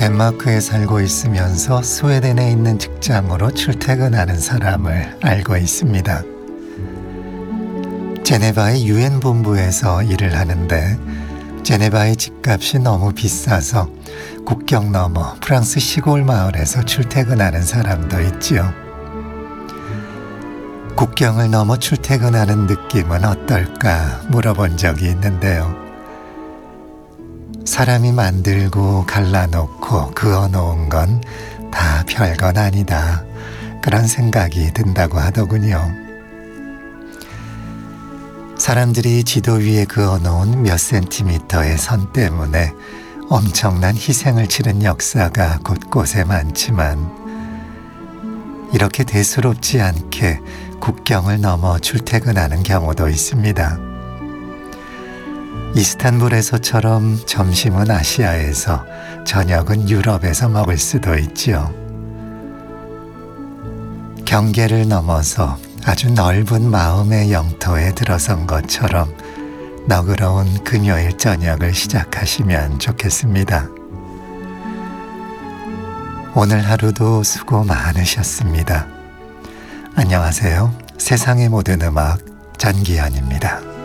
덴마크에 살고 있으면서 스웨덴에 있는 직장으로 출퇴근하는 사람을 알고 있습니다. 제네바의 유엔 본부에서 일을 하는데 제네바의 집값이 너무 비싸서 국경 너머 프랑스 시골 마을에서 출퇴근하는 사람도 있지요. 국경을 넘어 출퇴근하는 느낌은 어떨까 물어본 적이 있는데요. 사람이 만들고 갈라놓고 그어놓은 건 다 별건 아니다. 그런 생각이 든다고 하더군요. 사람들이 지도 위에 그어놓은 몇 센티미터의 선 때문에 엄청난 희생을 치른 역사가 곳곳에 많지만 이렇게 대수롭지 않게 국경을 넘어 출퇴근하는 경우도 있습니다. 이스탄불에서처럼 점심은 아시아에서 저녁은 유럽에서 먹을 수도 있지요. 경계를 넘어서 아주 넓은 마음의 영토에 들어선 것처럼 너그러운 금요일 저녁을 시작하시면 좋겠습니다. 오늘 하루도 수고 많으셨습니다. 안녕하세요. 세상의 모든 음악 전기현입니다.